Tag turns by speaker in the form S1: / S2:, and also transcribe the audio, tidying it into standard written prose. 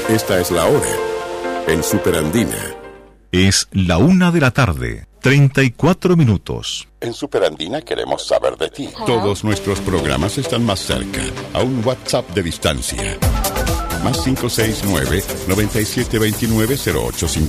S1: Esta es la hora en Superandina.
S2: Es la 1:34 p.m.
S1: En Superandina queremos saber de ti. Todos nuestros programas están más cerca, a un WhatsApp de distancia. +569-9729-0850.